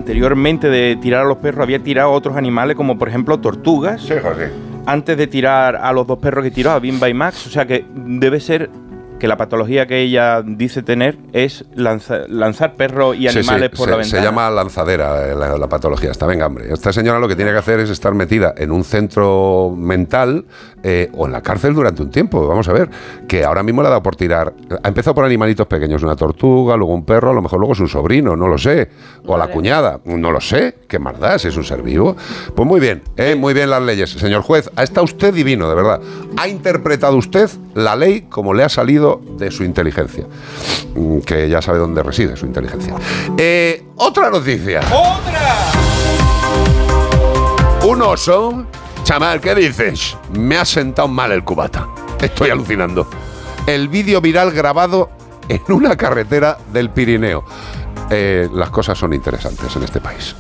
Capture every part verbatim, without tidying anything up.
anteriormente de tirar a los perros, había tirado a otros animales, como por ejemplo tortugas. Sí, José. Antes de tirar a los dos perros que tiró, a Bimba y Max. O sea que debe ser que la patología que ella dice tener es lanza, lanzar perros y animales sí, sí, por se, la ventana. Se llama lanzadera la, la patología. Está, venga, hombre. Esta señora lo que tiene que hacer es estar metida en un centro mental eh, o en la cárcel durante un tiempo. Vamos a ver, que ahora mismo le ha dado por tirar. Ha empezado por animalitos pequeños, una tortuga, luego un perro, a lo mejor luego es un sobrino, no lo sé. O a la cuñada, no lo sé. ¿Qué más da si es un ser vivo? Pues muy bien, eh, muy bien las leyes. Señor juez, ha estado usted divino, de verdad. Ha interpretado usted la ley como le ha salido de su inteligencia, que ya sabe dónde reside su inteligencia. Eh, otra noticia. ¡Otra! Un oso. Chaval, ¿qué dices? Me ha sentado mal el cubata. Estoy alucinando. El vídeo viral grabado en una carretera del Pirineo. Eh, las cosas son interesantes en este país.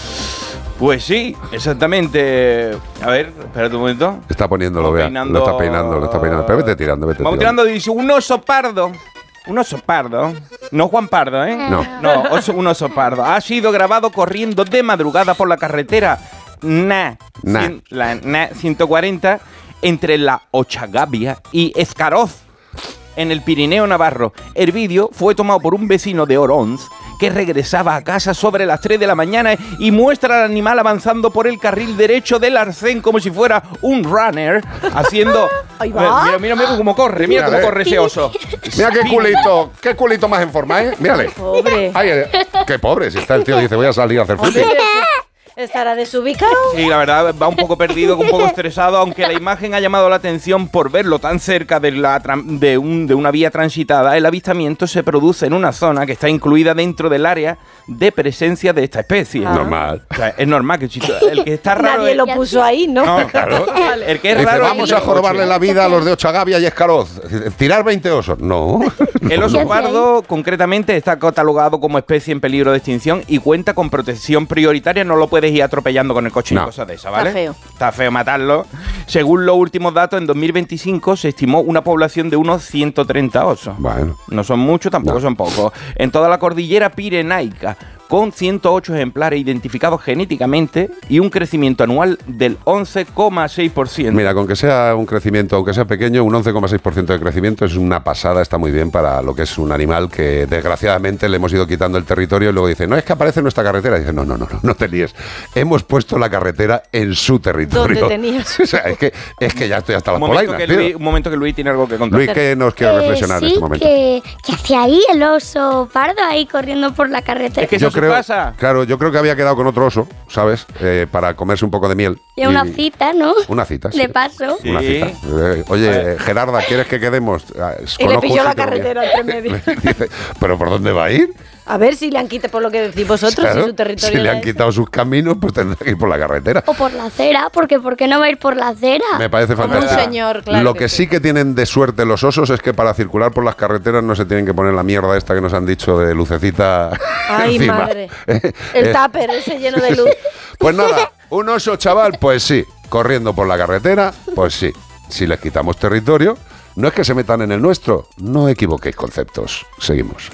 Pues sí, exactamente. A ver, espérate un momento. Está poniéndolo, vea. Lo está peinando, lo está peinando. Pero vete tirando, vete Vamos tirando. tirando, dice un oso pardo. Un oso pardo. No Juan Pardo, ¿eh? No. No, oso, un oso pardo. Ha sido grabado corriendo de madrugada por la carretera Na, Na. cien, la Na ciento cuarenta entre la Ochagavia y Escaroz, en el Pirineo Navarro. El vídeo fue tomado por un vecino de Oronz que regresaba a casa sobre las tres de la mañana y muestra al animal avanzando por el carril derecho del arcén como si fuera un runner, haciendo... Ahí va. Mira, mira, mira cómo corre, mira, Mira, cómo eh. corre ese oso. Mira qué culito, qué culito más en forma, ¿eh? Mírale. Pobre. Ay, eh, qué pobre, si está el tío dice voy a salir a hacer fútbol. ¿Estará desubicado? Sí, la verdad va un poco perdido, un poco estresado, aunque la imagen ha llamado la atención por verlo tan cerca de, la tram- de, un, de una vía transitada. El avistamiento se produce en una zona que está incluida dentro del área de presencia de esta especie. Ah. Normal. O sea, es normal que si tú- el que está raro Nadie es- lo puso ahí, ¿no? No, claro. El, el que es Dice, raro vamos es a jorobarle la vida a los de Ochagavia y Escaroz. Tirar veinte osos. No. El oso pardo, concretamente, está catalogado como especie en peligro de extinción y cuenta con protección prioritaria. No lo puedes ir atropellando con el coche No. y cosas de esas, ¿vale? Está feo. Está feo matarlo. Según los últimos datos, en dos mil veinticinco se estimó una población de unos ciento treinta osos. Bueno. No son muchos, tampoco No. son pocos. En toda la cordillera pirenaica, con ciento ocho ejemplares identificados genéticamente y un crecimiento anual del once coma seis por ciento. Mira, con que sea un crecimiento, aunque sea pequeño, un once coma seis por ciento de crecimiento es una pasada, está muy bien para lo que es un animal que desgraciadamente le hemos ido quitando el territorio y luego dice, no, es que aparece en nuestra carretera. Y dice, no, no, no, no, no te líes. Hemos puesto la carretera en su territorio. ¿Dónde tenías? O sea, es que, es que ya estoy hasta las un, momento polainas, que tío. Luis, un momento que Luis tiene algo que contar. Luis, ¿qué nos quiere reflexionar sí, en este momento? Que, que hacía ahí el oso pardo ahí corriendo por la carretera. Es que Yo eso creo, pasa. claro, yo creo que había quedado con otro oso, ¿sabes? Eh, para comerse un poco de miel. Y una cita, ¿no? Una cita, sí. De paso. Sí. Una cita. Eh, oye, Gerarda, ¿quieres que quedemos? Ah, Y le conozco pilló un la sitio que- carretera entre medio. Dice, ¿pero por dónde va a ir? A ver si le han quitado por lo que decís vosotros, Claro, si su territorio si le era han ese. quitado sus caminos, pues tendrá que ir por la carretera. O por la acera, porque ¿por qué no va a ir por la acera? Me parece Como fantástico. un señor, claro Lo que que sí. sí que tienen de suerte los osos es que para circular por las carreteras no se tienen que poner la mierda esta que nos han dicho de lucecita Ay, encima. madre. El Eh, tupper ese lleno de luz. Pues nada, un oso chaval, pues sí, corriendo por la carretera, pues sí. Si les quitamos territorio, no es que se metan en el nuestro, no equivoquéis conceptos. Seguimos.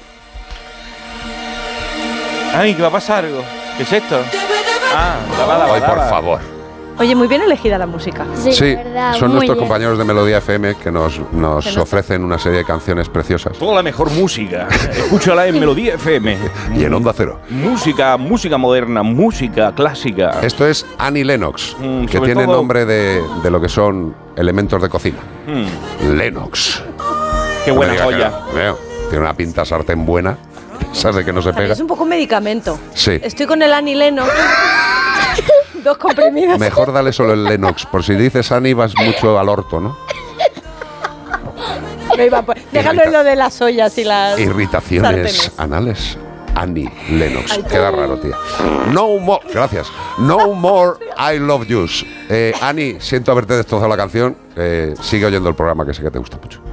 Ay, que va a pasar algo. ¿Qué es esto? Ah, daba, daba, Ay, por daba. favor. Oye, muy bien elegida la música. Sí, Sí, la verdad, son muy nuestros bien. compañeros de Melodía F M que nos, nos Que nos- ofrecen una serie de canciones preciosas. Toda la mejor música. Escúchala en Melodía F M. Y en Onda Cero. Música, música moderna, música clásica. Esto es Annie Lennox, Mm, que sobre tiene todo- nombre de, de lo que son elementos de cocina. Mm, Lennox. qué No me buena diga que joya. no. Veo, tiene una pinta sartén buena. ¿Sabes de que no se También pega? es un poco un medicamento. Sí. Estoy con el anileno. Dos comprimidos. Mejor dale solo el Lennox. Por si dices Annie vas mucho al orto, ¿no? No iba a po- Déjalo en lo de las ollas y las Irritaciones sartenes. anales. Annie Lennox. Queda raro, tía. No more. Gracias. No more I love yous. Eh, Annie, siento haberte destrozado la canción. Eh, sigue oyendo el programa que sé que te gusta mucho.